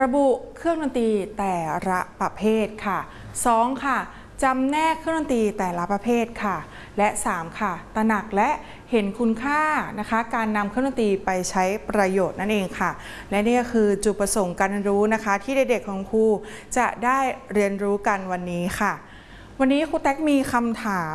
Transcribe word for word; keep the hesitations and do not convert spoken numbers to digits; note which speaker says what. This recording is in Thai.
Speaker 1: ระบุเครื่องดนตรีแต่ละประเภทค่ะ สอง ค่ะจำแนกเครื่องดนตรีแต่ละประเภทค่ะและ สาม ค่ะตระหนักและเห็นคุณค่านะคะการนำเครื่องดนตรีไปใช้ประโยชน์นั่นเองค่ะและนี่ก็คือจุดประสงค์การเรียนรู้นะคะที่เด็กๆของครูจะได้เรียนรู้กันวันนี้ค่ะวันนี้ครูแท็กมีคำถาม